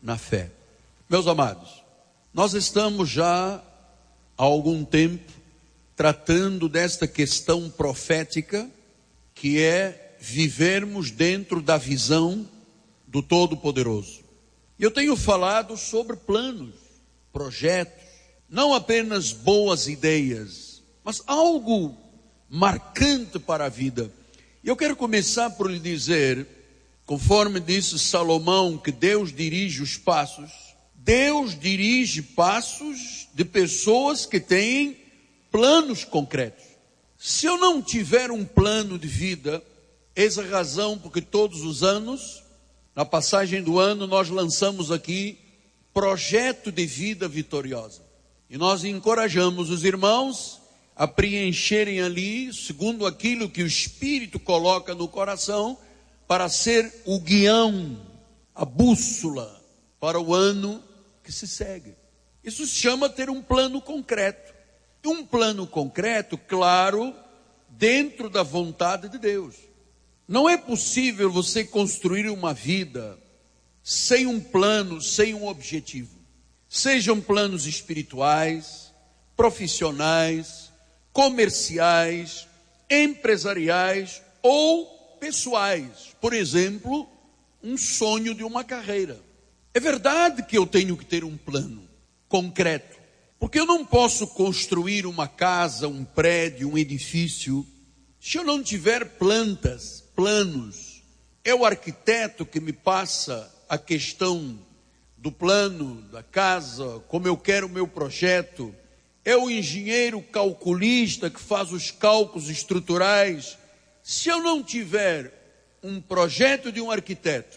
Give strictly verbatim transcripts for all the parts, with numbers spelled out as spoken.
na fé. Meus amados, nós estamos já há algum tempo tratando desta questão profética, que é vivermos dentro da visão do Todo-Poderoso. Eu tenho falado sobre planos, projetos, não apenas boas ideias, mas algo marcante para a vida. E eu quero começar por lhe dizer, conforme disse Salomão, que Deus dirige os passos. Deus dirige passos de pessoas que têm planos concretos. Se eu não tiver um plano de vida, essa é a razão porque todos os anos, na passagem do ano, nós lançamos aqui Projeto de Vida Vitoriosa. E nós encorajamos os irmãos a preencherem ali, segundo aquilo que o Espírito coloca no coração, para ser o guião, a bússola para o ano que se segue. Isso se chama ter um plano concreto. Um plano concreto, claro, dentro da vontade de Deus. Não é possível você construir uma vida sem um plano, sem um objetivo. Sejam planos espirituais, profissionais, comerciais, empresariais ou pessoais. Por exemplo, um sonho de uma carreira. É verdade que eu tenho que ter um plano concreto, porque eu não posso construir uma casa, um prédio, um edifício, se eu não tiver plantas, planos. É o arquiteto que me passa a questão do plano da casa, como eu quero o meu projeto. É o engenheiro calculista que faz os cálculos estruturais. Se eu não tiver um projeto de um arquiteto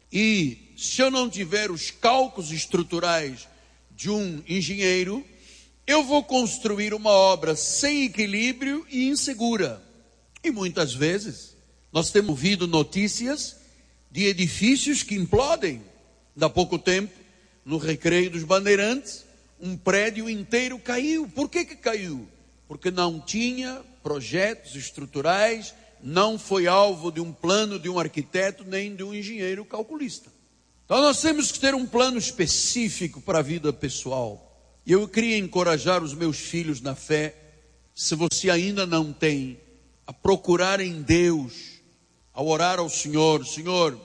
e se eu não tiver os cálculos estruturais de um engenheiro, eu vou construir uma obra sem equilíbrio e insegura. E muitas vezes nós temos ouvido notícias de edifícios que implodem. Há pouco tempo, no Recreio dos Bandeirantes, um prédio inteiro caiu. Por que que caiu? Porque não tinha projetos estruturais, não foi alvo de um plano de um arquiteto nem de um engenheiro calculista. Então nós temos que ter um plano específico para a vida pessoal. E eu queria encorajar os meus filhos na fé, se você ainda não tem, a procurar em Deus, a orar ao Senhor. Senhor,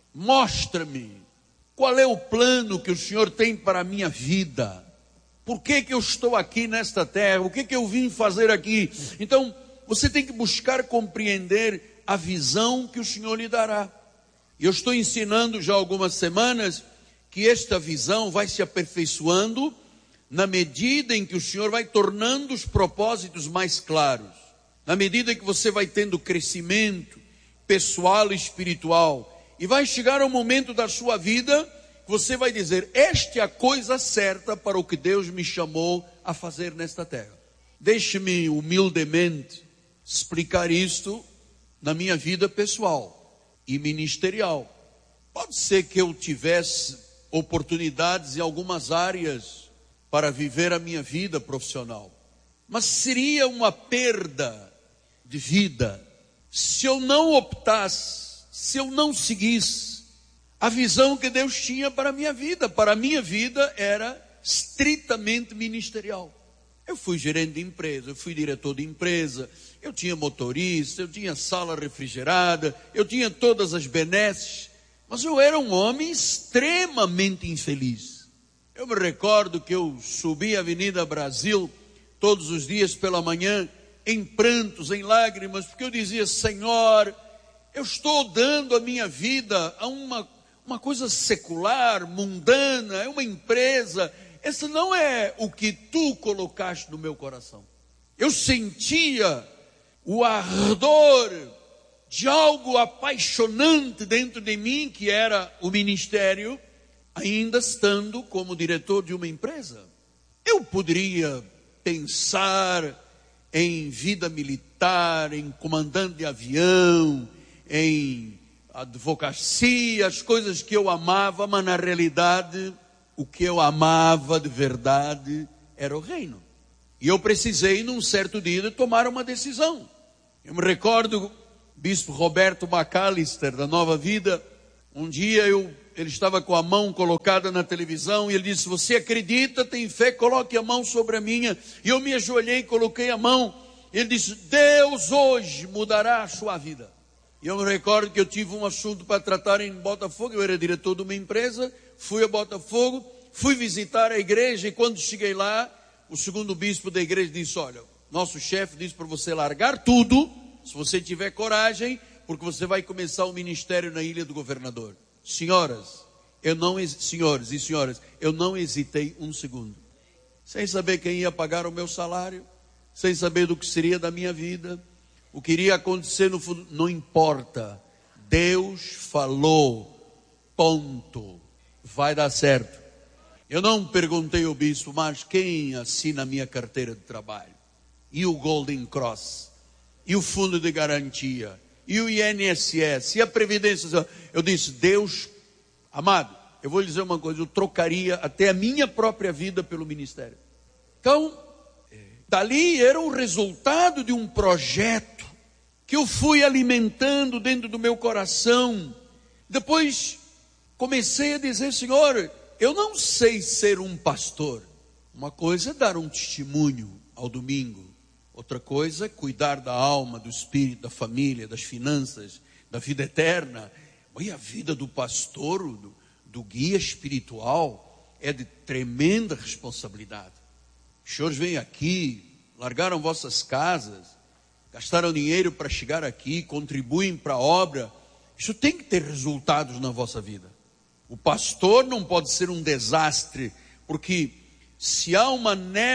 mostra-me qual é o plano que o Senhor tem para a minha vida. Por que que eu estou aqui nesta terra? O que que eu vim fazer aqui? Então, você tem que buscar compreender a visão que o Senhor lhe dará. Eu estou ensinando já há algumas semanas que esta visão vai se aperfeiçoando na medida em que o Senhor vai tornando os propósitos mais claros. Na medida que você vai tendo crescimento pessoal e espiritual. E vai chegar um momento da sua vida que você vai dizer, esta é a coisa certa para o que Deus me chamou a fazer nesta terra. Deixe-me humildemente explicar isto na minha vida pessoal e ministerial. Pode ser que eu tivesse oportunidades em algumas áreas para viver a minha vida profissional, mas seria uma perda de vida se eu não optasse, se eu não seguisse a visão que Deus tinha para a minha vida. Para a minha vida era estritamente ministerial. Eu fui gerente de empresa, eu fui diretor de empresa, eu tinha motorista, eu tinha sala refrigerada, eu tinha todas as benesses, mas eu era um homem extremamente infeliz. Eu me recordo que eu subi a Avenida Brasil todos os dias pela manhã, em prantos, em lágrimas, porque eu dizia, Senhor, eu estou dando a minha vida a uma, uma coisa secular, mundana, é uma empresa. Esse não é o que tu colocaste no meu coração. Eu sentia o ardor de algo apaixonante dentro de mim, que era o ministério, ainda estando como diretor de uma empresa. Eu poderia pensar em vida militar, em comandante de avião, em advocacia, as coisas que eu amava, mas na realidade o que eu amava de verdade era o reino. E eu precisei, num certo dia, de tomar uma decisão. Eu me recordo, bispo Roberto McAllister, da Nova Vida, um dia eu ele estava com a mão colocada na televisão, e ele disse: você acredita, tem fé, coloque a mão sobre a minha. E eu me ajoelhei e coloquei a mão. Ele disse: Deus hoje mudará a sua vida. E eu me recordo que eu tive um assunto para tratar em Botafogo, eu era diretor de uma empresa, fui a Botafogo, fui visitar a igreja, e quando cheguei lá, o segundo bispo da igreja disse: olha, nosso chefe disse para você largar tudo, se você tiver coragem, porque você vai começar o ministério na Ilha do Governador. Senhoras, eu não, senhores e senhoras, eu não hesitei um segundo, sem saber quem ia pagar o meu salário, sem saber do que seria da minha vida, o que iria acontecer no futuro, não importa, Deus falou, ponto, vai dar certo. Eu não perguntei ao bispo: mas quem assina a minha carteira de trabalho? E o Golden Cross? E o fundo de garantia? E o I N S S? E a Previdência? Eu disse: Deus, amado, eu vou lhe dizer uma coisa, eu trocaria até a minha própria vida pelo ministério. Então, dali era o resultado de um projeto que eu fui alimentando dentro do meu coração. Depois comecei a dizer: Senhor, eu não sei ser um pastor. Uma coisa é dar um testemunho ao domingo, outra coisa é cuidar da alma, do espírito, da família, das finanças, da vida eterna. E a vida do pastor, do, do guia espiritual, é de tremenda responsabilidade. Os senhores vêm aqui, largaram vossas casas, gastaram dinheiro para chegar aqui, contribuem para a obra. Isso tem que ter resultados na vossa vida. O pastor não pode ser um desastre, porque se há uma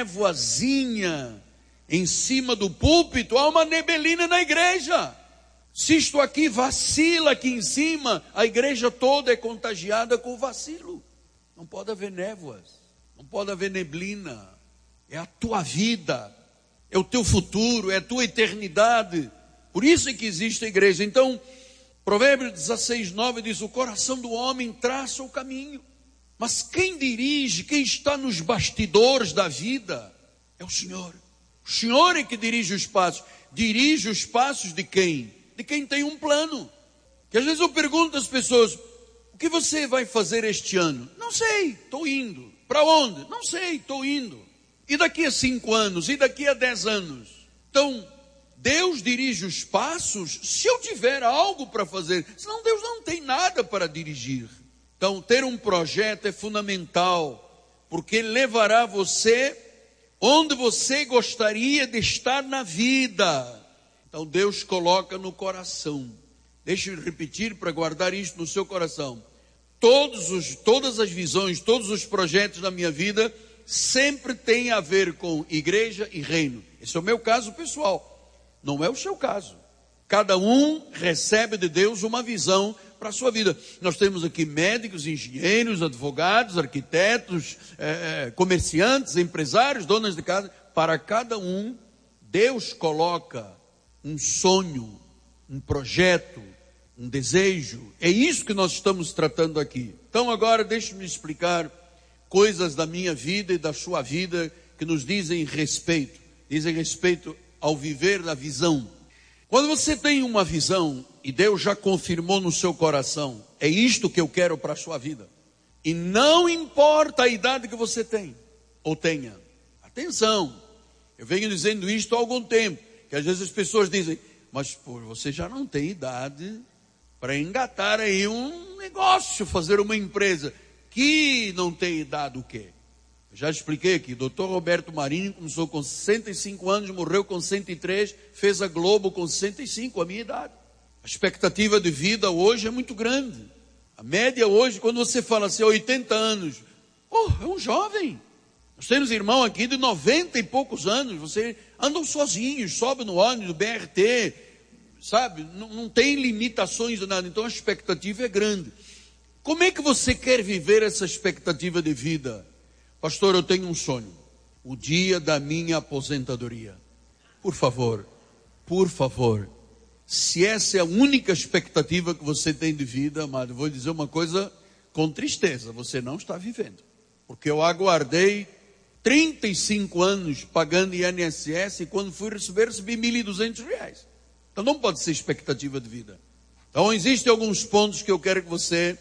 névoazinha em cima do púlpito, há uma nebelina na igreja. Se isto aqui vacila aqui em cima, a igreja toda é contagiada com o vacilo. Não pode haver névoas, não pode haver neblina. É a tua vida, é o teu futuro, é a tua eternidade. Por isso é que existe a igreja. Então, Provérbios dezesseis, nove diz: o coração do homem traça o caminho, mas quem dirige, quem está nos bastidores da vida, é o Senhor. O Senhor é que dirige os passos. Dirige os passos de quem? De quem tem um plano. Que às vezes eu pergunto às pessoas: o que você vai fazer este ano? Não sei, estou indo. Para onde? Não sei, estou indo. E daqui a cinco anos? E daqui a dez anos? Então, Deus dirige os passos se eu tiver algo para fazer. Senão Deus não tem nada para dirigir. Então, ter um projeto é fundamental, porque levará você onde você gostaria de estar na vida. Então, Deus coloca no coração. Deixe eu repetir para guardar isto no seu coração. Todos os, todas as visões, todos os projetos da minha vida sempre tem a ver com igreja e reino. Esse é o meu caso pessoal, não é o seu caso. Cada um recebe de Deus uma visão para a sua vida. Nós temos aqui médicos, engenheiros, advogados, arquitetos, é, comerciantes, empresários, donas de casa. Para cada um, Deus coloca um sonho, um projeto, um desejo. É isso que nós estamos tratando aqui. Então agora deixe-me explicar coisas da minha vida e da sua vida que nos dizem respeito, dizem respeito ao viver da visão. Quando você tem uma visão e Deus já confirmou no seu coração, é isto que eu quero para a sua vida, e não importa a idade que você tem ou tenha, atenção, eu venho dizendo isto há algum tempo, que às vezes as pessoas dizem: mas pô, você já não tem idade para engatar aí um negócio, fazer uma empresa. Que não tem idade o quê? Eu já expliquei aqui, doutor Roberto Marinho começou com sessenta e cinco anos, morreu com cento e três, fez a Globo com sessenta e cinco, a minha idade. A expectativa de vida hoje é muito grande. A média hoje, quando você fala assim, oitenta anos, oh, é um jovem. Nós temos irmão aqui de noventa e poucos anos, você andam sozinhos, sobe no ônibus, no B R T, sabe? Não, não tem limitações de nada, então a expectativa é grande. Como é que você quer viver essa expectativa de vida? Pastor, eu tenho um sonho. O dia da minha aposentadoria. Por favor, por favor. Se essa é a única expectativa que você tem de vida, amado, eu vou dizer uma coisa com tristeza. Você não está vivendo. Porque eu aguardei trinta e cinco anos pagando I N S S e quando fui receber, recebi mil e duzentos reais. Então não pode ser expectativa de vida. Então existem alguns pontos que eu quero que você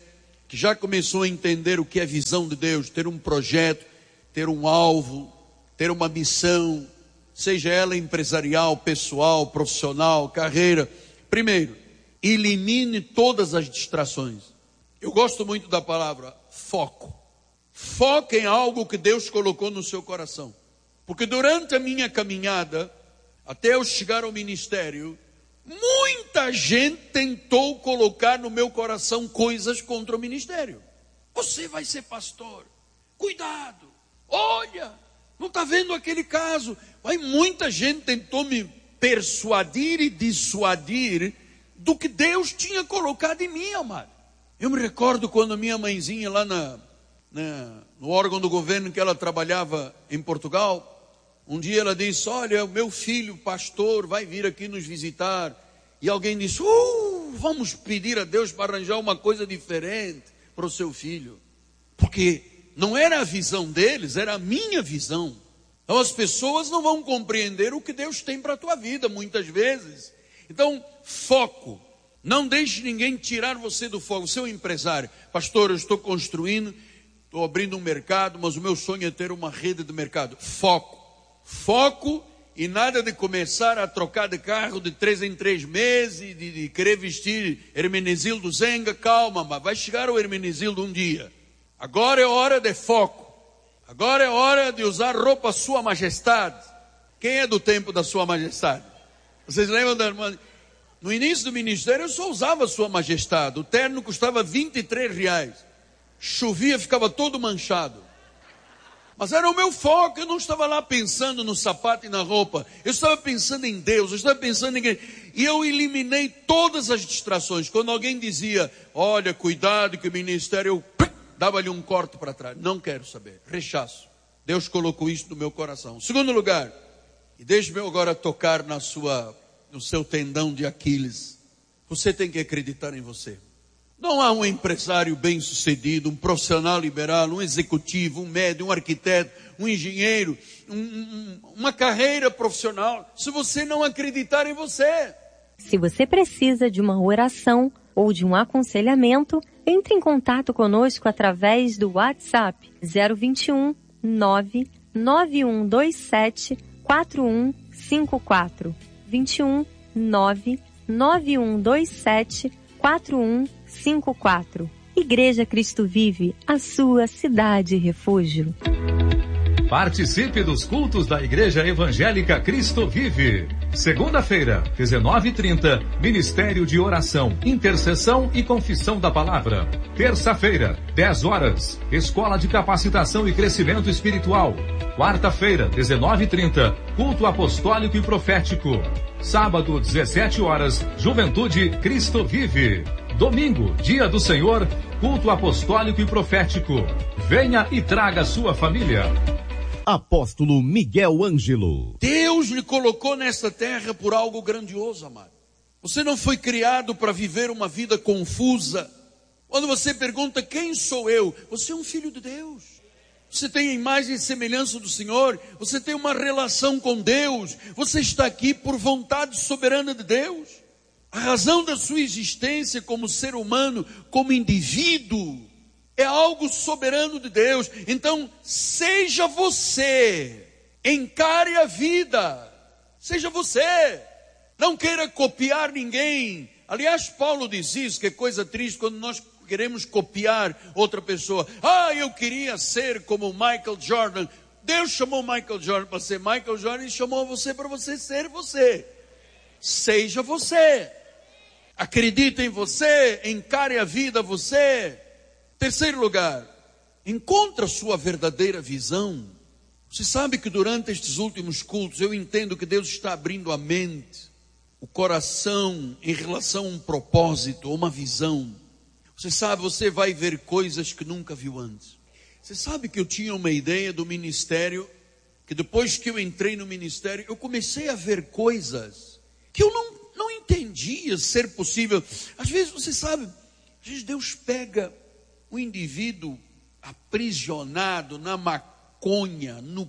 que já começou a entender o que é visão de Deus, ter um projeto, ter um alvo, ter uma missão, seja ela empresarial, pessoal, profissional, carreira. Primeiro, elimine todas as distrações. Eu gosto muito da palavra foco. Foque em algo que Deus colocou no seu coração. Porque durante a minha caminhada, até eu chegar ao ministério, muita gente tentou colocar no meu coração coisas contra o ministério. Você vai ser pastor, cuidado, olha, não está vendo aquele caso? Aí muita gente tentou me persuadir e dissuadir do que Deus tinha colocado em mim, amado. Eu me recordo quando a minha mãezinha lá na, na, no órgão do governo que ela trabalhava em Portugal, um dia ela disse, olha, o meu filho pastor vai vir aqui nos visitar. E alguém disse, uh, vamos pedir a Deus para arranjar uma coisa diferente para o seu filho. Porque não era a visão deles, era a minha visão. Então as pessoas não vão compreender o que Deus tem para a tua vida, muitas vezes. Então, foco. Não deixe ninguém tirar você do foco. Você é um empresário. Pastor, eu estou construindo, estou abrindo um mercado, mas o meu sonho é ter uma rede de mercado. Foco. Foco e nada de começar a trocar de carro de três em três meses, de, de querer vestir Hermenegildo Zenga. Calma, mas vai chegar o Hermenegildo um dia. Agora é hora de foco. Agora é hora de usar roupa Sua Majestade. Quem é do tempo da Sua Majestade? Vocês lembram da irmã? No início do ministério eu só usava Sua Majestade. O terno custava vinte e três reais. Chovia, ficava todo manchado. Mas era o meu foco, eu não estava lá pensando no sapato e na roupa. Eu estava pensando em Deus, eu estava pensando em... E eu eliminei todas as distrações. Quando alguém dizia, olha, cuidado que o ministério... Eu dava-lhe um corte para trás. Não quero saber, rechaço. Deus colocou isso no meu coração. Segundo lugar, e deixe-me agora tocar na sua, no seu tendão de Aquiles. Você tem que acreditar em você. Não há um empresário bem-sucedido, um profissional liberal, um executivo, um médico, um arquiteto, um engenheiro, um, um, uma carreira profissional, se você não acreditar em você. Se você precisa de uma oração ou de um aconselhamento, entre em contato conosco através do WhatsApp zero vinte e um, nove nove um dois sete, quatro um cinco quatro. vinte e um, nove nove um dois sete, quatro um cinco quatro. Igreja Cristo Vive, a sua cidade refúgio. Participe dos cultos da Igreja Evangélica Cristo Vive. Segunda-feira, dezenove e trinta, Ministério de Oração, Intercessão e Confissão da Palavra. Terça-feira, dez horas, Escola de Capacitação e Crescimento Espiritual. Quarta-feira, dezenove e trinta, Culto Apostólico e Profético. Sábado, dezessete horas, Juventude Cristo Vive. Domingo, Dia do Senhor, Culto Apostólico e Profético. Venha e traga sua família. Apóstolo Miguel Ângelo. Deus lhe colocou nesta terra por algo grandioso, amado. Você não foi criado para viver uma vida confusa. Quando você pergunta, quem sou eu? Você é um filho de Deus. Você tem a imagem e semelhança do Senhor. Você tem uma relação com Deus. Você está aqui por vontade soberana de Deus. A razão da sua existência como ser humano, como indivíduo, é algo soberano de Deus. Então, seja você, encare a vida, seja você, não queira copiar ninguém. Aliás, Paulo diz isso, que é coisa triste quando nós queremos copiar outra pessoa. Ah, eu queria ser como Michael Jordan. Deus chamou Michael Jordan para ser Michael Jordan e chamou você para você ser você. Seja você, acredite em você, encare a vida você. Terceiro lugar, encontre a sua verdadeira visão. Você sabe que durante estes últimos cultos eu entendo que Deus está abrindo a mente, o coração em relação a um propósito, uma visão. Você sabe, você vai ver coisas que nunca viu antes. Você sabe que eu tinha uma ideia do ministério, que depois que eu entrei no ministério, eu comecei a ver coisas que eu não, não entendia ser possível. Às vezes, você sabe, às vezes Deus pega o indivíduo aprisionado na maconha, no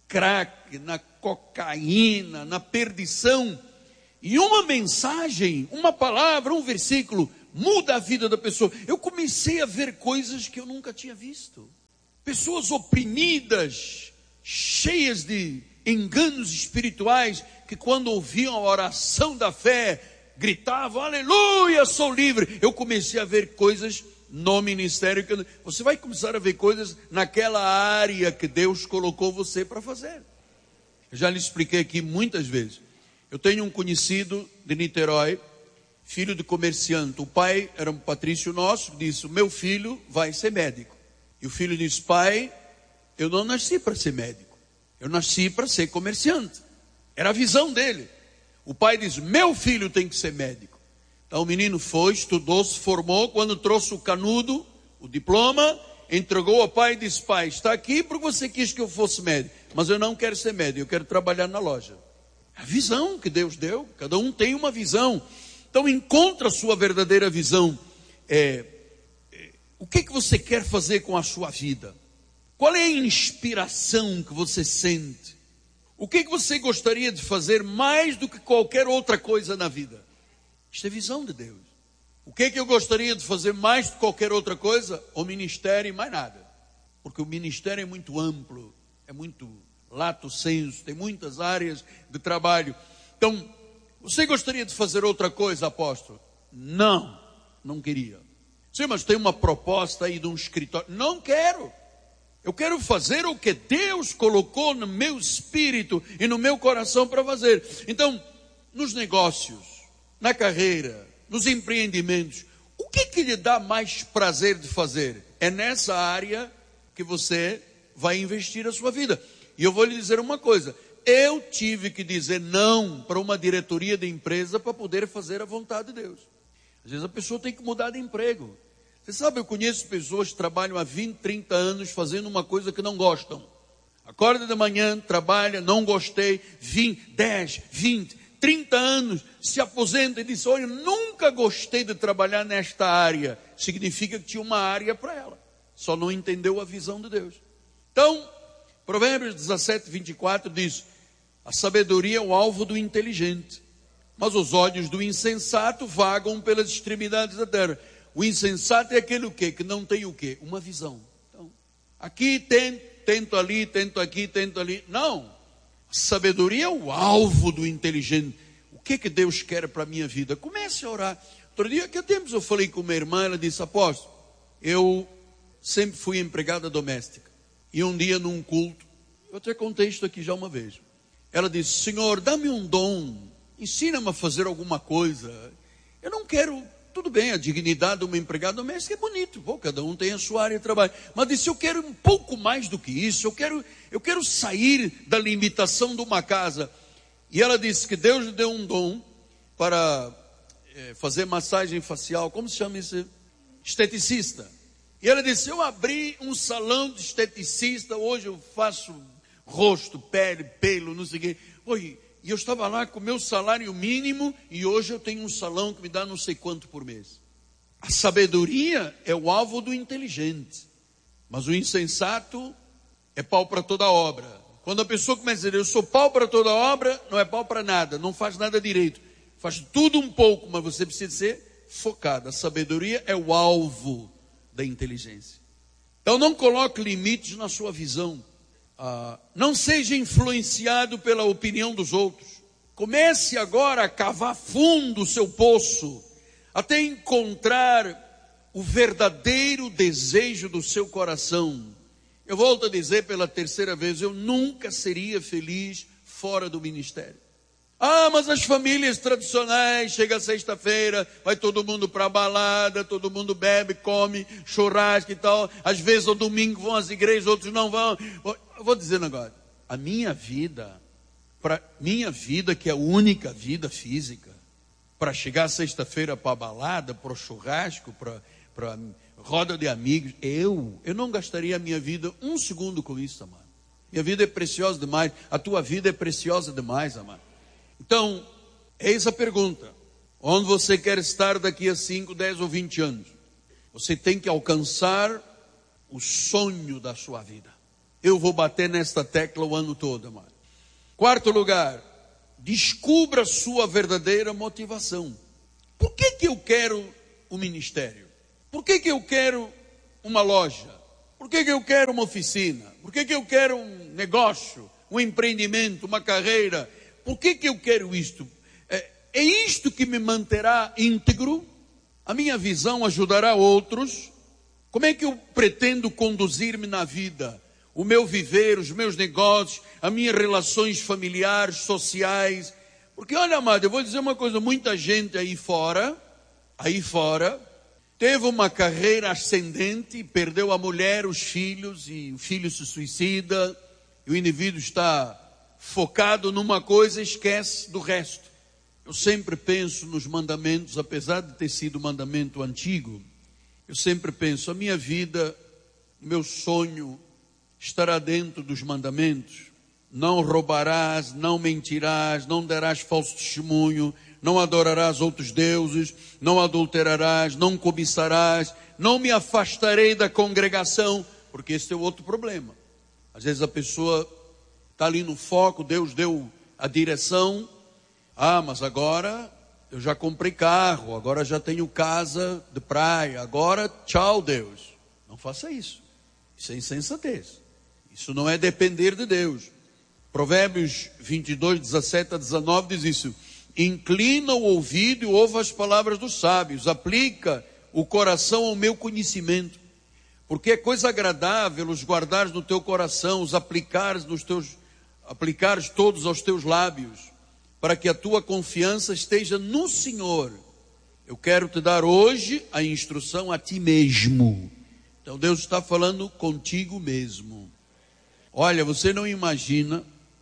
crack, na cocaína, na perdição, e uma mensagem, uma palavra, um versículo muda a vida da pessoa. Eu comecei a ver coisas que eu nunca tinha visto. Pessoas oprimidas, cheias de enganos espirituais, que quando ouviam a oração da fé, gritavam, aleluia, sou livre. Eu comecei a ver coisas no ministério. Que você vai começar a ver coisas naquela área que Deus colocou você para fazer. Eu já lhe expliquei aqui muitas vezes. Eu tenho um conhecido de Niterói, filho de comerciante. O pai era um patrício nosso, disse, o meu filho vai ser médico. E o filho disse, pai, eu não nasci para ser médico. Eu nasci para ser comerciante. Era a visão dele. O pai disse, meu filho tem que ser médico. Então o menino foi, estudou, se formou. Quando trouxe o canudo, o diploma, entregou ao pai e disse, pai, está aqui porque você quis que eu fosse médico. Mas eu não quero ser médico, eu quero trabalhar na loja. A visão que Deus deu, cada um tem uma visão. Então encontra a sua verdadeira visão. É, é, o que, que você quer fazer com a sua vida? Qual é a inspiração que você sente? O que, que você gostaria de fazer mais do que qualquer outra coisa na vida? Isto é visão de Deus. O que, que eu gostaria de fazer mais do que qualquer outra coisa? O ministério e mais nada. Porque o ministério é muito amplo, é muito lato sensu, tem muitas áreas de trabalho. Então, você gostaria de fazer outra coisa, apóstolo? Não, não queria. Sim, mas tem uma proposta aí de um escritório. Não quero. Eu quero fazer o que Deus colocou no meu espírito e no meu coração para fazer. Então, nos negócios, na carreira, nos empreendimentos, o que que lhe dá mais prazer de fazer? É nessa área que você vai investir a sua vida. E eu vou lhe dizer uma coisa, eu tive que dizer não para uma diretoria de empresa para poder fazer a vontade de Deus. Às vezes a pessoa tem que mudar de emprego. Você sabe, eu conheço pessoas que trabalham há vinte, trinta anos fazendo uma coisa que não gostam. Acorda de manhã, trabalha, não gostei, vinte, dez, vinte, trinta anos, se aposenta e diz, olha, nunca gostei de trabalhar nesta área. Significa que tinha uma área para ela. Só não entendeu a visão de Deus. Então, Provérbios dezessete, vinte e quatro diz, a sabedoria é o alvo do inteligente, mas os olhos do insensato vagam pelas extremidades da terra. O insensato é aquele o quê? Que não tem o quê? Uma visão. Então, aqui tento, tento ali, tento aqui, tento ali. Não. A sabedoria é o alvo do inteligente. O que que Deus quer para a minha vida? Comece a orar. Outro dia, que tempos eu falei com uma irmã, ela disse, apóstolo, eu sempre fui empregada doméstica. E um dia num culto, eu até contei isso aqui já uma vez. Ela disse, Senhor, dá-me um dom, ensina-me a fazer alguma coisa. Eu não quero... Tudo bem, a dignidade de uma empregada doméstica é bonito, pô, cada um tem a sua área de trabalho. Mas disse, eu quero um pouco mais do que isso, eu quero, eu quero sair da limitação de uma casa. E ela disse que Deus lhe deu um dom para é, fazer massagem facial, como se chama isso? Esteticista. E ela disse, eu abri um salão de esteticista, hoje eu faço rosto, pele, pelo, não sei o quê. Oi, e eu estava lá com o meu salário mínimo e hoje eu tenho um salão que me dá não sei quanto por mês. A sabedoria é o alvo do inteligente, mas o insensato é pau para toda obra. Quando a pessoa começa a dizer, eu sou pau para toda obra, não é pau para nada, não faz nada direito. Faz tudo um pouco, mas você precisa ser focado. A sabedoria é o alvo da inteligência. Então não coloque limites na sua visão. Ah, não seja influenciado pela opinião dos outros. Comece agora a cavar fundo o seu poço, até encontrar o verdadeiro desejo do seu coração. Eu volto a dizer pela terceira vez, eu nunca seria feliz fora do ministério. Ah, mas as famílias tradicionais, chega sexta-feira, vai todo mundo para a balada, todo mundo bebe, come, churrasco e tal. Às vezes ao domingo vão às igrejas, outros não vão. Eu vou dizer um negócio, a minha vida, para minha vida que é a única vida física, para chegar sexta-feira para a balada, para o churrasco, para, para roda de amigos, eu, eu não gastaria a minha vida um segundo com isso, amado. Minha vida é preciosa demais, a tua vida é preciosa demais, amado. Então, eis a pergunta, onde você quer estar daqui a cinco, dez ou vinte anos? Você tem que alcançar o sonho da sua vida. Eu vou bater nesta tecla o ano todo, amado. Quarto lugar, descubra a sua verdadeira motivação. Por que que eu quero um ministério? Por que que eu quero uma loja? Por que que eu quero uma oficina? Por que que eu quero um negócio, um empreendimento, uma carreira? Por que que eu quero isto? É, é isto que me manterá íntegro? A minha visão ajudará outros? Como é que eu pretendo conduzir-me na vida? O meu viver, os meus negócios, as minhas relações familiares, sociais. Porque olha, amado, eu vou dizer uma coisa, muita gente aí fora, aí fora, teve uma carreira ascendente, perdeu a mulher, os filhos, e o filho se suicida, e o indivíduo está focado numa coisa e esquece do resto. Eu sempre penso nos mandamentos, apesar de ter sido mandamento antigo, eu sempre penso, a minha vida, o meu sonho estará dentro dos mandamentos. Não roubarás, não mentirás, não darás falso testemunho, não adorarás outros deuses, não adulterarás, não cobiçarás, não me afastarei da congregação, porque esse é o outro problema. Às vezes a pessoa está ali no foco, Deus deu a direção, ah, mas agora eu já comprei carro, agora já tenho casa de praia, agora tchau Deus. Não faça isso, isso é insensatez, isso não é depender de Deus. Provérbios vinte e dois, dezessete a dezenove diz isso: inclina o ouvido e ouve as palavras dos sábios, aplica o coração ao meu conhecimento, porque é coisa agradável os guardares no teu coração, os aplicares nos teus, aplicares todos aos teus lábios, para que a tua confiança esteja no Senhor. Eu quero te dar hoje a instrução a ti mesmo. Então Deus está falando contigo mesmo. Olha, você não imagina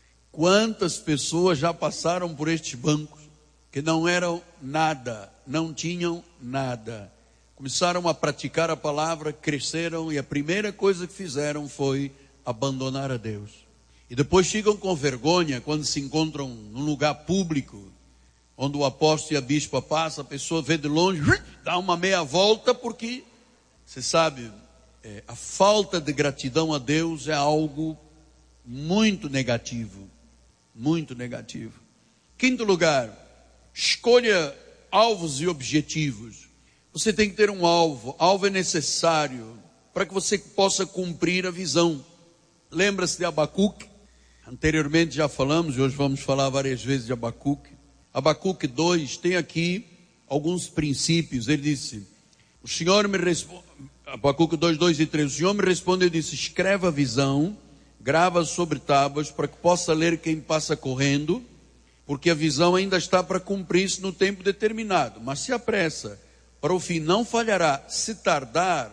quantas pessoas já passaram por estes bancos que não eram nada, não tinham nada. Começaram a praticar a palavra, cresceram e a primeira coisa que fizeram foi abandonar a Deus. E depois ficam com vergonha quando se encontram num lugar público, onde o apóstolo e a bispa passam, a pessoa vê de longe, dá uma meia volta, porque, você sabe, é, a falta de gratidão a Deus é algo muito negativo. Muito negativo. Quinto lugar, escolha alvos e objetivos. Você tem que ter um alvo. Alvo é necessário para que você possa cumprir a visão. Lembra-se de Abacuque? Anteriormente já falamos, e hoje vamos falar várias vezes de Abacuque. Abacuque dois tem aqui alguns princípios. Ele disse, o Senhor me responde, Abacuque dois, dois e três, o Senhor me respondeu e disse, escreva a visão, grava sobre tábuas, para que possa ler quem passa correndo, porque a visão ainda está para cumprir-se no tempo determinado. Mas se apressa, para o fim não falhará. Se tardar,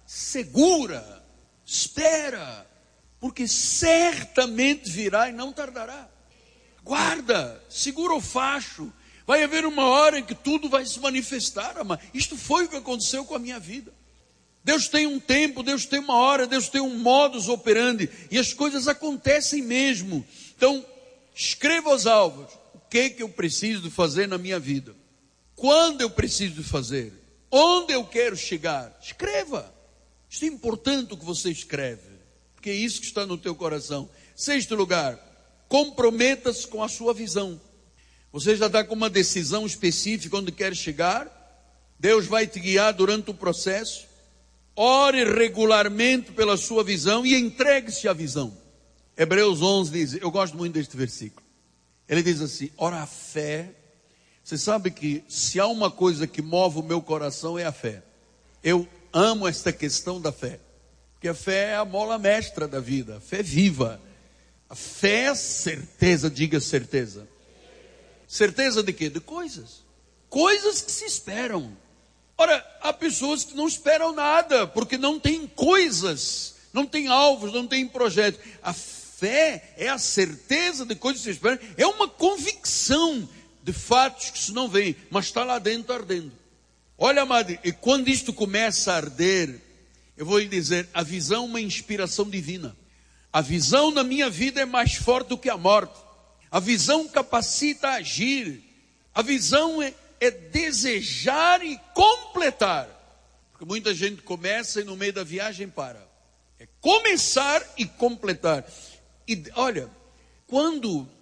segura, espera, porque certamente virá e não tardará. Guarda, segura o facho. Vai haver uma hora em que tudo vai se manifestar. Mas isto foi o que aconteceu com a minha vida. Deus tem um tempo, Deus tem uma hora, Deus tem um modus operandi, e as coisas acontecem mesmo. Então, escreva os alvos. O que é que eu preciso fazer na minha vida? Quando eu preciso fazer? Onde eu quero chegar? Escreva. Isto é importante o que você escreve, porque é isso que está no teu coração. Sexto lugar, comprometa-se com a sua visão. Você já está com uma decisão específica onde quer chegar? Deus vai te guiar durante o processo. Ore regularmente pela sua visão e entregue-se à visão. Hebreus onze diz, eu gosto muito deste versículo. Ele diz assim, ora a fé, você sabe que se há uma coisa que move o meu coração é a fé. Eu amo esta questão da fé, porque a fé é a mola mestra da vida, a fé viva. A fé é certeza, diga certeza. Certeza de quê? De coisas. Coisas que se esperam. Ora, há pessoas que não esperam nada, porque não tem coisas, não tem alvos, não tem projetos. A fé é a certeza de coisas que se esperam, é uma convicção de fatos que se não veem, mas está lá dentro ardendo. Olha, amado, e quando isto começa a arder, eu vou lhe dizer, a visão é uma inspiração divina. A visão na minha vida é mais forte do que a morte. A visão capacita a agir. A visão é é desejar e completar. Porque muita gente começa e no meio da viagem para. É começar e completar. E olha, quando,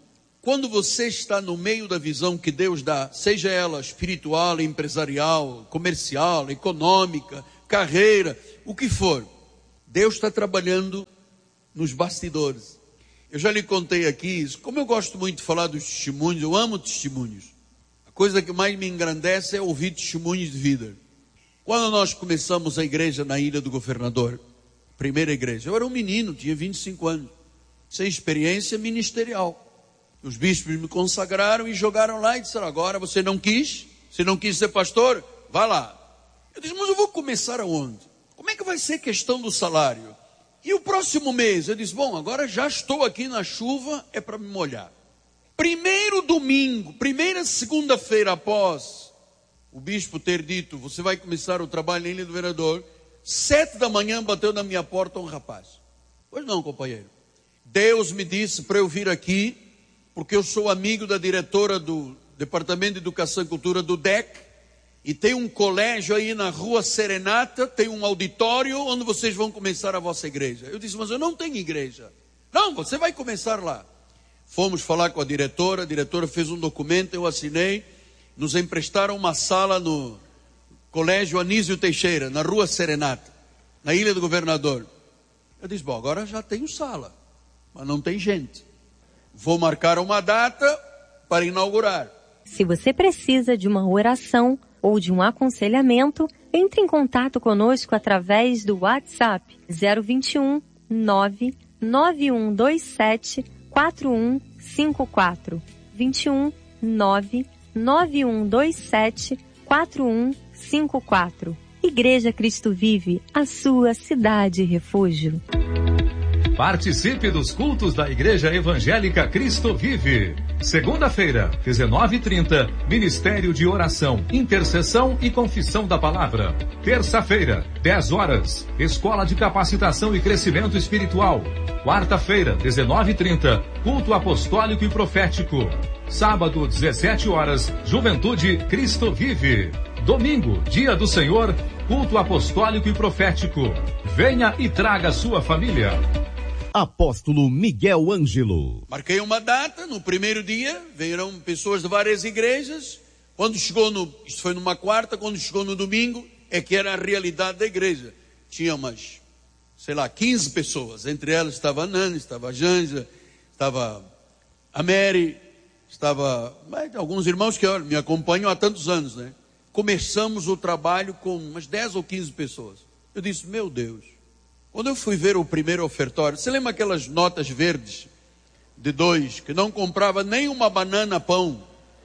quando você está no meio da visão que Deus dá, seja ela espiritual, empresarial, comercial, econômica, carreira, o que for, Deus está trabalhando nos bastidores. Eu já lhe contei aqui, como eu gosto muito de falar dos testemunhos, eu amo testemunhos. A coisa que mais me engrandece é ouvir testemunhos de vida. Quando nós começamos a igreja na Ilha do Governador, primeira igreja, eu era um menino, tinha vinte e cinco anos, sem experiência ministerial. Os bispos me consagraram e jogaram lá e disseram, agora você não quis? Você não quis ser pastor? Vá lá. Eu disse, mas eu vou começar aonde? Como é que vai ser questão do salário? E o próximo mês? Eu disse, bom, agora já estou aqui na chuva, é para me molhar. Primeiro domingo, primeira segunda-feira após o bispo ter dito, você vai começar o trabalho na Ilha do Governador, sete da manhã bateu na minha porta um rapaz. Pois não, companheiro. Deus me disse para eu vir aqui, porque eu sou amigo da diretora do Departamento de Educação e Cultura do D E C, e tem um colégio aí na Rua Serenata, tem um auditório onde vocês vão começar a vossa igreja. Eu disse, mas eu não tenho igreja. Não, você vai começar lá. Fomos falar com a diretora, a diretora fez um documento, eu assinei, nos emprestaram uma sala no Colégio Anísio Teixeira, na Rua Serenata, na Ilha do Governador. Eu disse, bom, agora já tenho sala, mas não tem gente. Vou marcar uma data para inaugurar. Se você precisa de uma oração ou de um aconselhamento, entre em contato conosco através do WhatsApp zero vinte e um, nove nove um dois sete, quatro um cinco quatro. vinte e um, nove nove um dois sete, quatro um cinco quatro. Igreja Cristo Vive, a sua cidade refúgio. Participe dos cultos da Igreja Evangélica Cristo Vive. Segunda-feira, dezenove e trinta, Ministério de Oração, Intercessão e Confissão da Palavra. Terça-feira, dez horas, Escola de Capacitação e Crescimento Espiritual. Quarta-feira, dezenove e trinta, Culto Apostólico e Profético. Sábado, dezessete horas, Juventude Cristo Vive. Domingo, Dia do Senhor, Culto Apostólico e Profético. Venha e traga sua família. Apóstolo Miguel Ângelo. Marquei uma data, no primeiro dia, vieram pessoas de várias igrejas. Quando chegou no, isto foi numa quarta, quando chegou no domingo, é que era a realidade da igreja. Tinha umas, sei lá, quinze pessoas. Entre elas estava a Nani, estava a Janja, estava a Mary, estava mas, alguns irmãos que olha, me acompanham há tantos anos, né? Começamos o trabalho com umas dez ou quinze pessoas. Eu disse, meu Deus. Quando eu fui ver o primeiro ofertório, você lembra aquelas notas verdes de dois, que não comprava nem uma banana pão?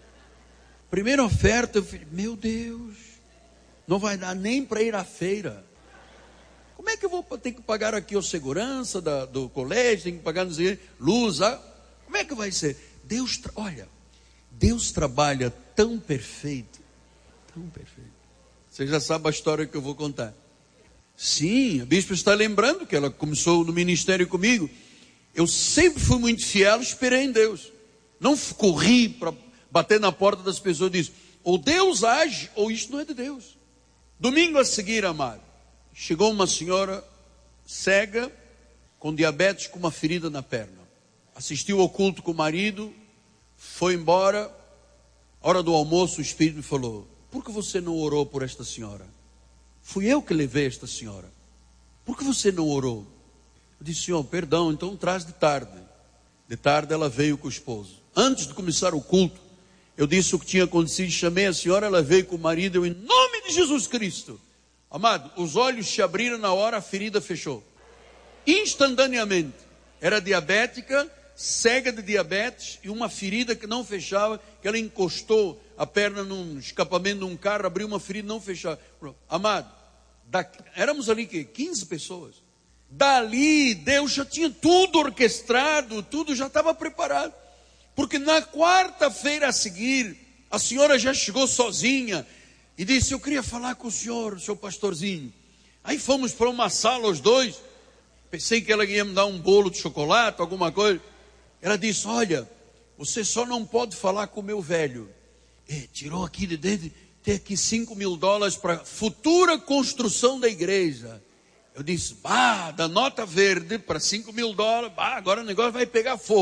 Primeira oferta, eu falei, meu Deus, não vai dar nem para ir à feira. Como é que eu vou ter que pagar aqui a segurança da, do colégio, tem que pagar não sei, luz, ah? Como é que vai ser? Deus, olha, Deus trabalha tão perfeito, tão perfeito. Você já sabe a história que eu vou contar. Sim, a bispa está lembrando que ela começou no ministério comigo. Eu sempre fui muito fiel, esperei em Deus. Não corri para bater na porta das pessoas e disse, ou Deus age, ou isso não é de Deus. Domingo a seguir, amado, chegou uma senhora cega, com diabetes, com uma ferida na perna. Assistiu ao culto com o marido, foi embora. Hora do almoço, o Espírito me falou, por que você não orou por esta senhora? Fui eu que levei esta senhora. Por que você não orou? Eu disse, senhor, perdão, então traz de tarde. De tarde ela veio com o esposo. Antes de começar o culto, eu disse o que tinha acontecido, chamei a senhora, ela veio com o marido, eu, em nome de Jesus Cristo. Amado, os olhos se abriram na hora, a ferida fechou. Instantaneamente. Era diabética, cega de diabetes, e uma ferida que não fechava, que ela encostou a perna num escapamento de um carro, abriu uma ferida, não fechava. Amado, da, éramos ali que quinze pessoas. Dali, Deus já tinha tudo orquestrado, tudo já estava preparado. Porque na quarta-feira a seguir, a senhora já chegou sozinha e disse, eu queria falar com o senhor, seu pastorzinho. Aí fomos para uma sala os dois. Pensei que ela ia me dar um bolo de chocolate, alguma coisa. Ela disse, olha, você só não pode falar com o meu velho. E tirou aqui de dentro, tem aqui cinco mil dólares para futura construção da igreja. Eu disse, bah, da nota verde para cinco mil dólares, bah, agora o negócio vai pegar fogo.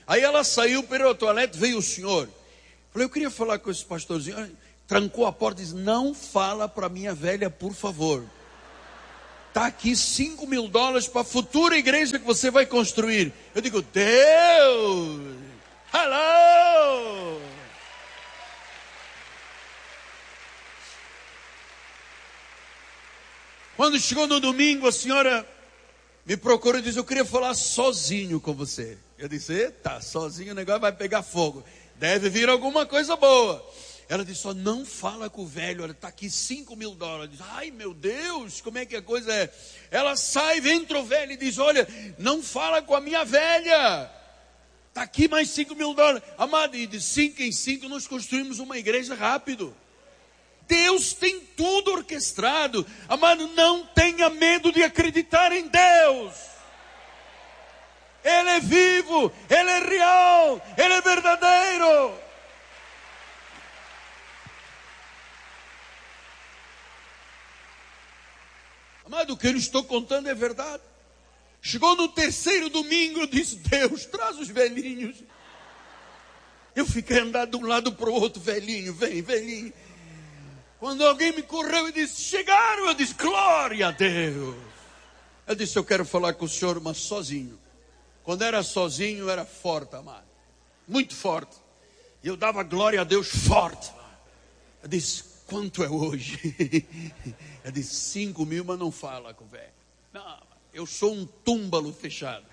Aí ela saiu para o toalete, veio o senhor. Falei, eu queria falar com esse pastorzinho. Trancou a porta e disse, não fala para minha velha, por favor. Está aqui cinco mil dólares para a futura igreja que você vai construir. Eu digo, Deus! Hello! Quando chegou no domingo, a senhora me procurou e disse, eu queria falar sozinho com você. Eu disse, eita, sozinho o negócio vai pegar fogo. Deve vir alguma coisa boa. Ela disse, só não fala com o velho, está aqui cinco mil dólares. Diz, ai meu Deus, como é que a coisa é? Ela sai, entra o velho e diz, olha, não fala com a minha velha. Está aqui mais cinco mil dólares. Amado, e de cinco em cinco nós construímos uma igreja rápido. Deus tem tudo orquestrado. Amado, não tenha medo de acreditar em Deus. Ele é vivo, Ele é real, Ele é verdadeiro. Amado, o que eu estou contando é verdade. Chegou no terceiro domingo, eu disse, Deus, traz os velhinhos. Eu fiquei andando de um lado para o outro, velhinho, vem, velhinho. Quando alguém me correu e disse, chegaram, eu disse, glória a Deus. Eu disse, eu quero falar com o senhor, mas sozinho. Quando era sozinho, era forte, amado. Muito forte. E eu dava glória a Deus forte. Eu disse, quanto é hoje? Eu disse, cinco mil, mas não fala com o velho. Não, eu sou um túmbalo fechado.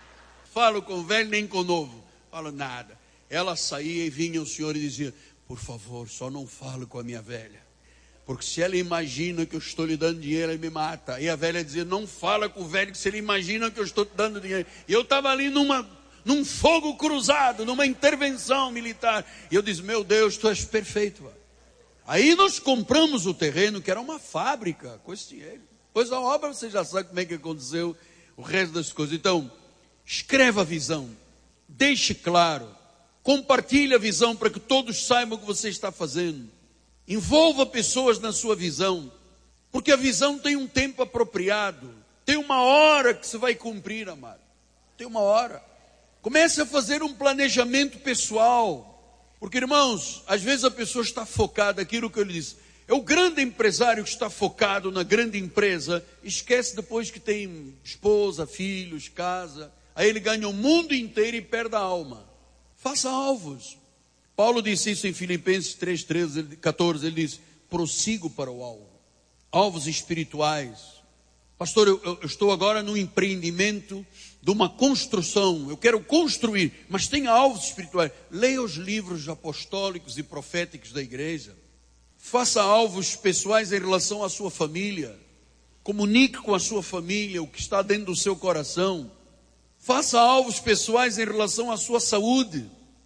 Falo com o velho, nem com o novo. Falo nada. Ela saía e vinha o senhor e dizia, por favor, só não fale com a minha velha. Porque se ela imagina que eu estou lhe dando dinheiro, ela me mata. E a velha dizia, não fala com o velho, que se ele imagina que eu estou te dando dinheiro. E eu estava ali numa, num fogo cruzado, numa intervenção militar. E eu disse, meu Deus, tu és perfeito. Mano. Aí nós compramos o terreno, que era uma fábrica, com esse dinheiro. Pois a obra, você já sabe como é que aconteceu o resto das coisas. Então, escreva a visão, deixe claro, compartilhe a visão para que todos saibam o que você está fazendo. Envolva pessoas na sua visão, porque a visão tem um tempo apropriado, tem uma hora que você vai cumprir, amado. Tem uma hora. Comece a fazer um planejamento pessoal, porque irmãos, às vezes a pessoa está focada, aquilo que eu lhe disse, é o grande empresário que está focado na grande empresa, esquece depois que tem esposa, filhos, casa, aí ele ganha o mundo inteiro e perde a alma. Faça alvos. Paulo disse isso em Filipenses três, treze, catorze, ele diz, prossigo para o alvo. Alvos espirituais. Pastor, eu, eu estou agora num empreendimento de uma construção, eu quero construir, mas tenha alvos espirituais. Leia os livros apostólicos e proféticos da igreja. Faça alvos pessoais em relação à sua família. Comunique com a sua família o que está dentro do seu coração. Faça alvos pessoais em relação à sua saúde.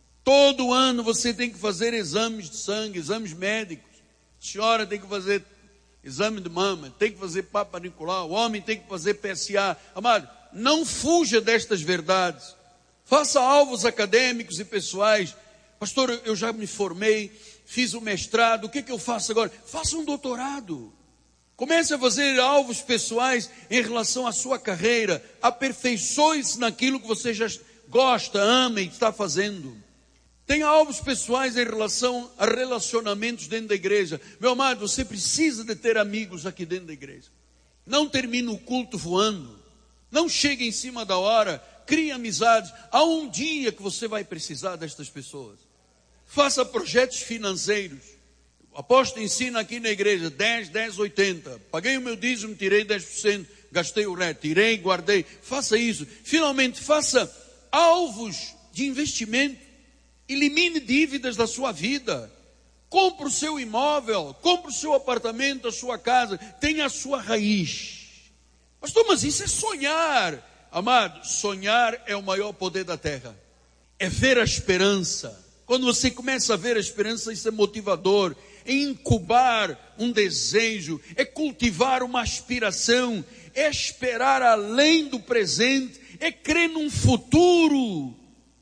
Todo ano você tem que fazer exames de sangue, exames médicos. A senhora tem que fazer exame de mama, tem que fazer Papa Nicolau, o homem tem que fazer P S A. Amado, não fuja destas verdades. Faça alvos acadêmicos e pessoais. Pastor, eu já me formei, fiz o mestrado, o que, que eu faço agora? Faça um doutorado. Comece a fazer alvos pessoais em relação à sua carreira. Aperfeiçoe-se naquilo que você já gosta, ama e está fazendo. Tenha alvos pessoais em relação a relacionamentos dentro da igreja. Meu amado, você precisa de ter amigos aqui dentro da igreja. Não termine o culto voando. Não chegue em cima da hora. Crie amizades. Há um dia que você vai precisar destas pessoas. Faça projetos financeiros. O apóstolo ensina aqui na igreja, dez, dez, oitenta. Paguei o meu dízimo, tirei dez por cento. Gastei o resto, tirei, guardei. Faça isso. Finalmente, faça alvos de investimento. Elimine dívidas da sua vida. Compre o seu imóvel, compre o seu apartamento, a sua casa. Tenha a sua raiz. Pastor, mas isso é sonhar. Amado, sonhar é o maior poder da terra. É ver a esperança. Quando você começa a ver a esperança, isso é motivador. É incubar um desejo. É cultivar uma aspiração. É esperar além do presente. É crer num futuro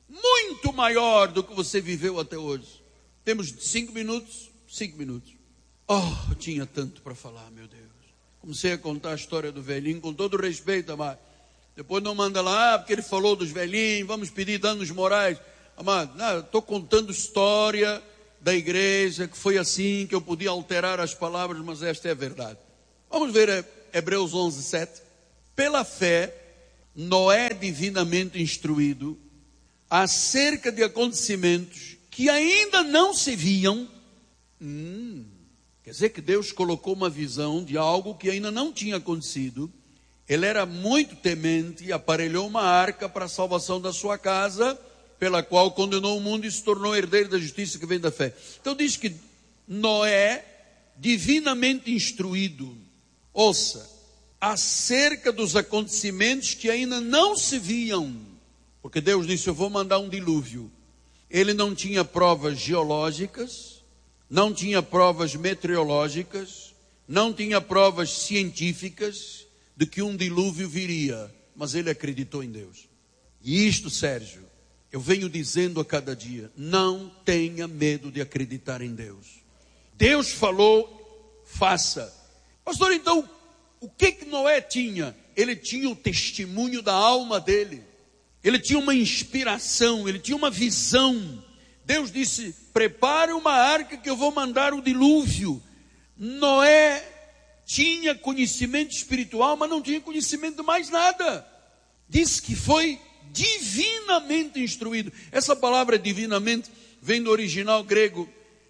muito maior do que você viveu até hoje. Temos cinco minutos? Cinco minutos. Oh, eu tinha tanto para falar, meu Deus. Comecei a contar a história do velhinho, com todo respeito, amado. Depois não manda lá, ah, porque ele falou dos velhinhos, vamos pedir danos morais. Amado, estou contando história da igreja, que foi assim, que eu podia alterar as palavras, mas esta é a verdade. Vamos ver Hebreus onze, sete. Pela fé, Noé divinamente instruído acerca de acontecimentos que ainda não se viam. Hum, quer dizer que Deus colocou uma visão de algo que ainda não tinha acontecido. Ele era muito temente e aparelhou uma arca para a salvação da sua casa, pela qual condenou o mundo e se tornou herdeiro da justiça que vem da fé. Então diz que Noé, divinamente instruído, ouça, acerca dos acontecimentos que ainda não se viam, porque Deus disse, eu vou mandar um dilúvio. Ele não tinha provas geológicas, não tinha provas meteorológicas, não tinha provas científicas de que um dilúvio viria, mas ele acreditou em Deus. E isto, Sérgio, eu venho dizendo a cada dia, não tenha medo de acreditar em Deus. Deus falou, faça. Pastor, então, o que que Noé tinha? Ele tinha o testemunho da alma dele. Ele tinha uma inspiração, ele tinha uma visão. Deus disse, prepare uma arca que eu vou mandar o dilúvio. Noé tinha conhecimento espiritual, mas não tinha conhecimento de mais nada. Diz que foi divinamente instruído. Essa palavra divinamente vem do original grego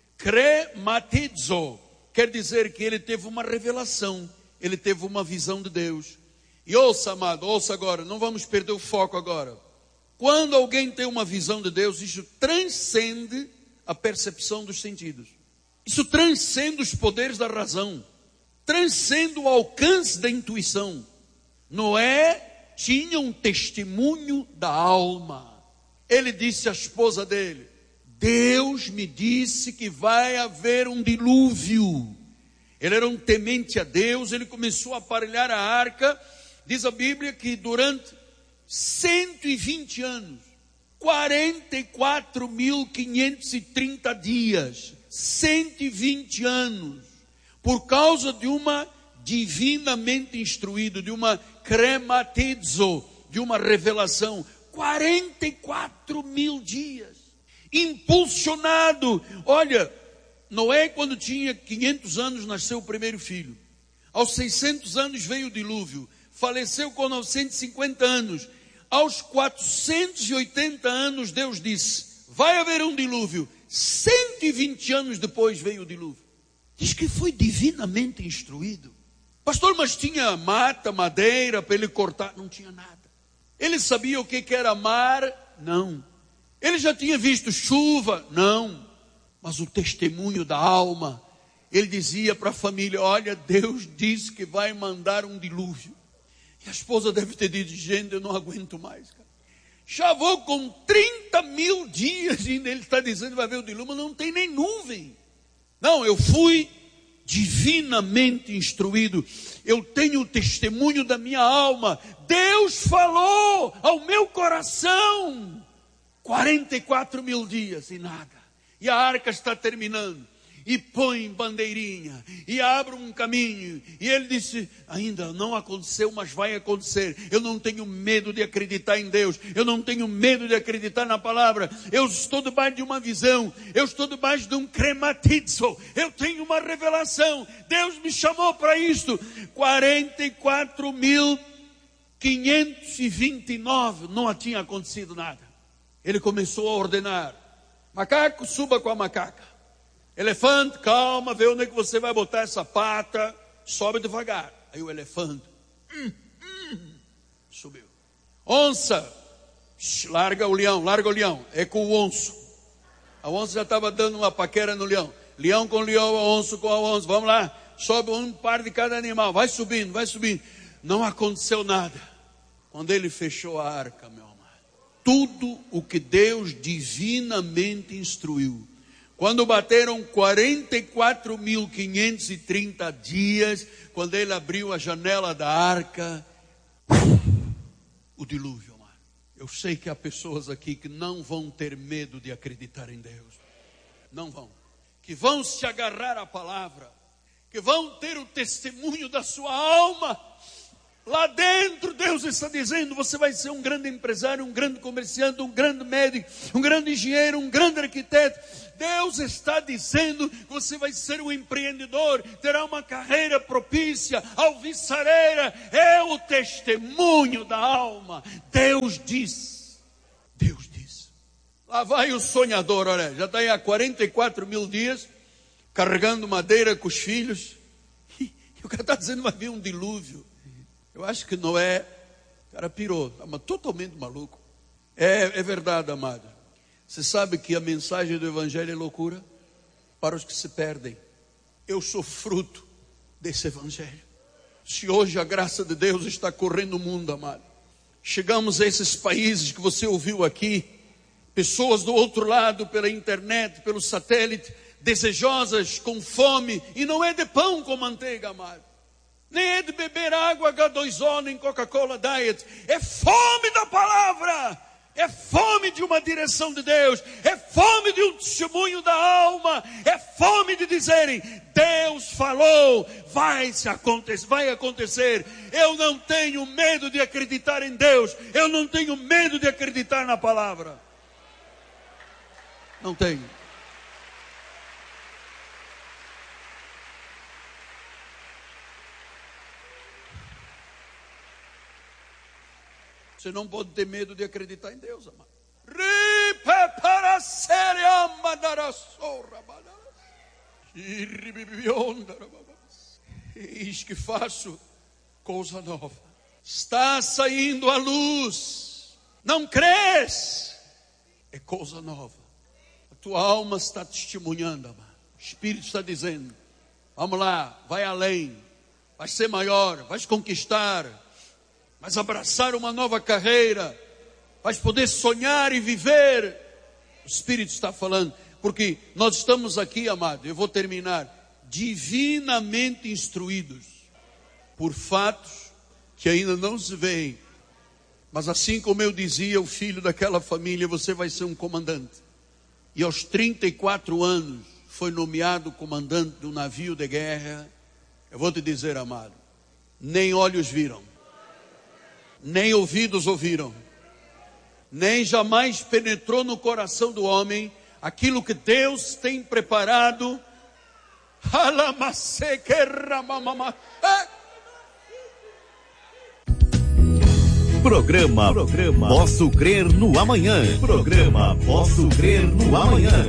krematizo, quer dizer que ele teve uma revelação, ele teve uma visão de Deus. E ouça, amado, ouça agora, não vamos perder o foco agora. Quando alguém tem uma visão de Deus, isso transcende a percepção dos sentidos. Isso transcende os poderes da razão, transcende o alcance da intuição. Noé tinha um testemunho da alma. Ele disse à esposa dele, Deus me disse que vai haver um dilúvio. Ele era um temente a Deus, ele começou a aparelhar a arca. Diz a Bíblia que durante cento e vinte anos, quarenta e quatro mil quinhentos e trinta dias, cento e vinte anos, por causa de uma divinamente instruído, de uma krematizo, de uma revelação, quarenta e quatro mil dias, impulsionado. Olha, Noé, quando tinha quinhentos anos, nasceu o primeiro filho. Aos seiscentos anos veio o dilúvio. Faleceu com novecentos e cinquenta anos. Aos quatrocentos e oitenta anos, Deus disse, vai haver um dilúvio. cento e vinte anos depois veio o dilúvio. Diz que foi divinamente instruído. Pastor, mas tinha mata, madeira para ele cortar? Não tinha nada. Ele sabia o que era mar? Não. Ele já tinha visto chuva? Não. Mas o testemunho da alma, ele dizia para a família, olha, Deus disse que vai mandar um dilúvio. E a esposa deve ter dito, gente, eu não aguento mais, cara. Já vou com trinta mil dias e ele está dizendo que vai haver o dilúvio, mas não tem nem nuvem. Não, eu fui divinamente instruído. Eu tenho o testemunho da minha alma. Deus falou ao meu coração. quarenta e quatro mil dias e nada. E a arca está terminando. E põe bandeirinha. E abre um caminho. E ele disse, ainda não aconteceu, mas vai acontecer. Eu não tenho medo de acreditar em Deus. Eu não tenho medo de acreditar na palavra. Eu estou debaixo de uma visão. Eu estou debaixo de um krematizo. Eu tenho uma revelação. Deus me chamou para isto. quarenta e quatro mil quinhentos e vinte e nove. Não tinha acontecido nada. Ele começou a ordenar. Macaco, suba com a macaca. Elefante, calma, vê onde é que você vai botar essa pata. Sobe devagar. Aí o elefante hum, hum, subiu. Onça, larga o leão, larga o leão. É com o onço. A onça já estava dando uma paquera no leão. Leão com leão, onço com a onça. Vamos lá, sobe um par de cada animal. Vai subindo, vai subindo. Não aconteceu nada. Quando ele fechou a arca, meu amado, tudo o que Deus divinamente instruiu. Quando bateram quarenta e quatro mil quinhentos e trinta dias, quando ele abriu a janela da arca, o dilúvio, amado. Eu sei que há pessoas aqui que não vão ter medo de acreditar em Deus. Não vão. Que vão se agarrar à palavra. Que vão ter o testemunho da sua alma. Lá dentro Deus está dizendo, você vai ser um grande empresário, um grande comerciante, um grande médico, um grande engenheiro, um grande arquiteto. Deus está dizendo que você vai ser um empreendedor, terá uma carreira propícia, alvissareira, é o testemunho da alma. Deus diz, Deus diz. Lá vai o sonhador, olha, já está aí há quarenta e quatro mil dias, carregando madeira com os filhos, e o cara está dizendo que vai vir um dilúvio. Eu acho que Noé, o cara pirou, estava totalmente maluco. É, é verdade, amado. Você sabe que a mensagem do Evangelho é loucura para os que se perdem. Eu sou fruto desse Evangelho. Se hoje a graça de Deus está correndo o mundo, amado, chegamos a esses países que você ouviu aqui, pessoas do outro lado, pela internet, pelo satélite, desejosas, com fome, e não é de pão com manteiga, amado. Nem é de beber água agá dois ó, nem Coca-Cola Diet. É fome da palavra. É fome de uma direção de Deus. É fome de um testemunho da alma. É fome de dizerem, Deus falou, vai, se acontecer, vai acontecer. Eu não tenho medo de acreditar em Deus. Eu não tenho medo de acreditar na palavra. Não tenho. Você não pode ter medo de acreditar em Deus, amado. Eis que faço coisa nova. Está saindo a luz. Não crês? É coisa nova. A tua alma está testemunhando, amado. O Espírito está dizendo, vamos lá, vai além. Vai ser maior, vai conquistar. Mas abraçar uma nova carreira, vais poder sonhar e viver. O Espírito está falando, porque nós estamos aqui, amado, eu vou terminar, divinamente instruídos, por fatos que ainda não se veem. Mas assim como eu dizia, o filho daquela família, você vai ser um comandante. E aos trinta e quatro anos, foi nomeado comandante de um navio de guerra. Eu vou te dizer, amado, nem olhos viram, nem ouvidos ouviram, nem jamais penetrou no coração do homem aquilo que Deus tem preparado. Programa, Programa Posso Crer no Amanhã. Programa Posso Crer no Amanhã.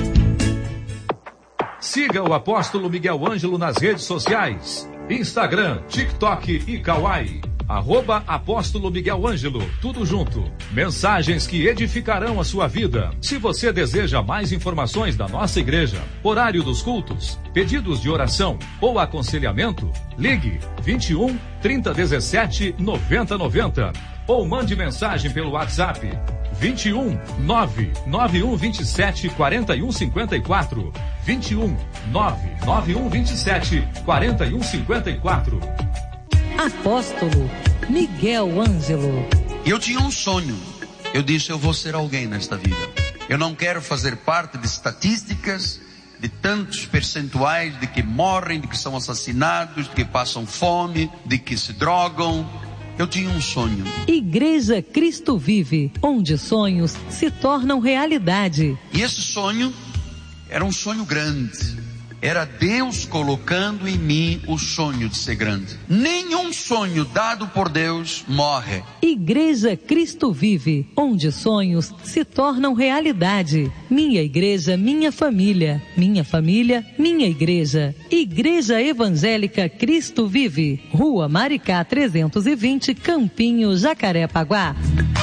Siga o Apóstolo Miguel Ângelo nas redes sociais, Instagram, TikTok e Kawaii. Arroba Apóstolo Miguel Ângelo, tudo junto. Mensagens que edificarão a sua vida. Se você deseja mais informações da nossa igreja, horário dos cultos, pedidos de oração ou aconselhamento, ligue vinte e um, trinta, dezessete, noventa, noventa ou mande mensagem pelo WhatsApp vinte e um, nove nove um dois sete, quatro um cinco quatro, vinte e um, nove nove um dois sete, quatro um cinco quatro. Apóstolo Miguel Ângelo. Eu tinha um sonho. Eu disse, eu vou ser alguém nesta vida. Eu não quero fazer parte de estatísticas, de tantos percentuais de que morrem, de que são assassinados, de que passam fome, de que se drogam. Eu tinha um sonho. Igreja Cristo Vive, onde sonhos se tornam realidade. E esse sonho era um sonho grande. Era Deus colocando em mim o sonho de ser grande. Nenhum sonho dado por Deus morre. Igreja Cristo Vive, onde sonhos se tornam realidade. Minha igreja, minha família. Minha família, minha igreja. Igreja Evangélica Cristo Vive. Rua Maricá trezentos e vinte, Campinho, Jacarepaguá.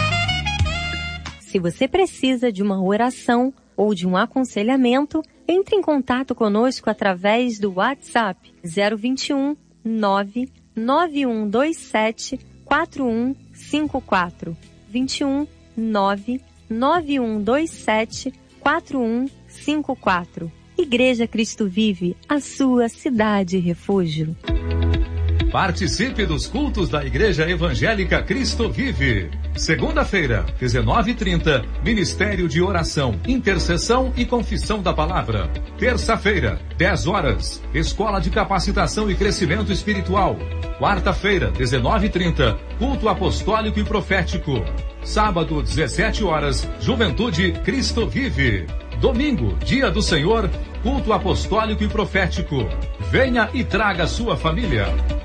Se você precisa de uma oração ou de um aconselhamento, entre em contato conosco através do WhatsApp zero vinte e um, nove nove um dois sete, quatro um cinco quatro. vinte e um, nove nove um dois sete, quatro um cinco quatro. Igreja Cristo Vive, a sua cidade refúgio. Participe dos cultos da Igreja Evangélica Cristo Vive. Segunda-feira, dezenove e trinta, Ministério de Oração, Intercessão e Confissão da Palavra. Terça-feira, dez horas, Escola de Capacitação e Crescimento Espiritual. Quarta-feira, dezenove e trinta, Culto Apostólico e Profético. Sábado, dezessete horas, Juventude Cristo Vive. Domingo, Dia do Senhor, Culto Apostólico e Profético. Venha e traga sua família.